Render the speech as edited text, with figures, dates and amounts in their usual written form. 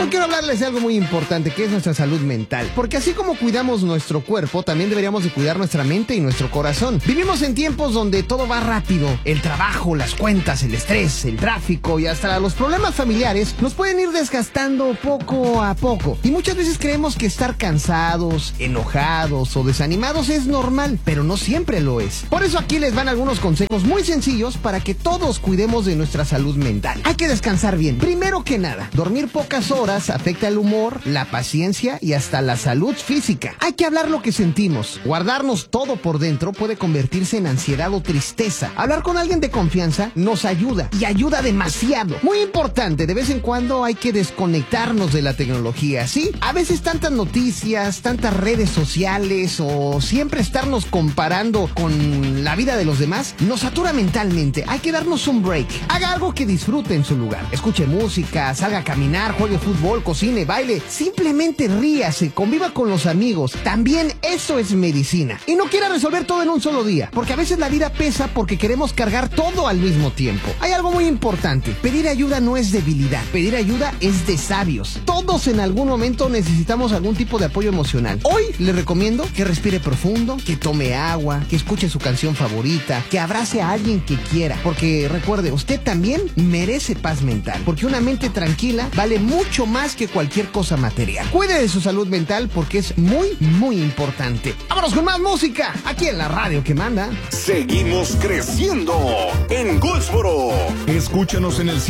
Hoy quiero hablarles de algo muy importante, que es nuestra salud mental. Porque así como cuidamos nuestro cuerpo, también deberíamos de cuidar nuestra mente y nuestro corazón. Vivimos en tiempos donde todo va rápido. El trabajo, las cuentas, el estrés, el tráfico y hasta los problemas familiares nos pueden ir desgastando poco a poco. Y muchas veces creemos que estar cansados, enojados o desanimados es normal, pero no siempre lo es. Por eso aquí les van algunos consejos muy sencillos para que todos cuidemos de nuestra salud mental. Hay que descansar bien. Primero que nada, dormir pocas horas afecta el humor, la paciencia y hasta la salud física. Hay que hablar lo que sentimos. Guardarnos todo por dentro puede convertirse en ansiedad o tristeza. Hablar con alguien de confianza nos ayuda y ayuda demasiado. Muy importante, de vez en cuando hay que desconectarnos de la tecnología, ¿sí? A veces tantas noticias, tantas redes sociales o siempre estarnos comparando con la vida de los demás nos satura mentalmente. Hay que darnos un break. Haga algo que disfrute en su lugar. Escuche música, salga a caminar, juegue fútbol, cocine, baile. Simplemente ríase, conviva con los amigos. También eso es medicina. Y no quiera resolver todo en un solo día, porque a veces la vida pesa porque queremos cargar todo al mismo tiempo. Hay algo muy importante. Pedir ayuda no es debilidad. Pedir ayuda es de sabios. Todos en algún momento necesitamos algún tipo de apoyo emocional. Hoy le recomiendo que respire profundo, que tome agua, que escuche su canción favorita, que abrace a alguien que quiera. Porque recuerde, usted también merece paz mental. Porque una mente tranquila vale mucho más que cualquier cosa material. Cuide de su salud mental porque es muy, muy importante. ¡Vámonos con más música! Aquí en la radio que manda. Seguimos creciendo en Goldsboro. Escúchanos en el